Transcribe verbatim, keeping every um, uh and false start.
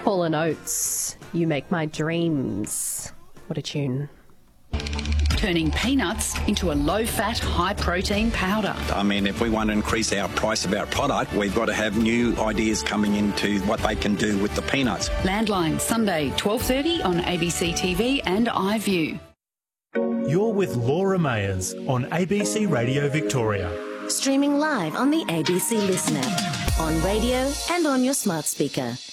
Hall and Oates, You Make My Dreams. What a tune. Turning peanuts into a low-fat, high-protein powder. I mean, if we want to increase our price of our product, we've got to have new ideas coming into what they can do with the peanuts. Landline, Sunday, twelve thirty on A B C T V and iView. You're with Laura Mayers on A B C Radio Victoria. Streaming live on the A B C Listener, on radio and on your smart speaker.